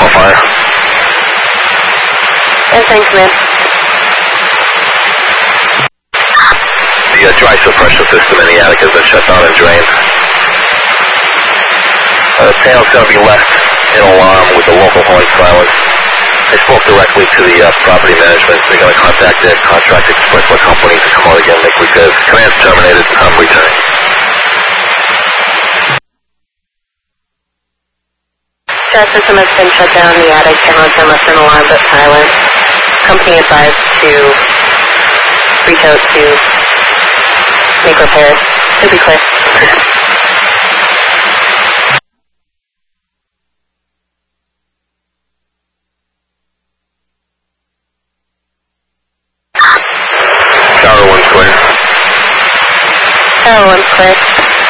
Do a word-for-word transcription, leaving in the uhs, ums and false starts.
Call fire. And thanks, man. The uh, dry suppression system in the attic has been shut down and drained. Uh, the panel's going to be left in alarm with the local horn silence. I spoke directly to the uh, property management. They're going to contact their contracted sprinkler company to come out again and make repairs. Command's terminated. I'm returning. Gas system has been shut down in the attic. Panel has been left in alarm but silent. Company advised to reach out to make repairs. Should be clear.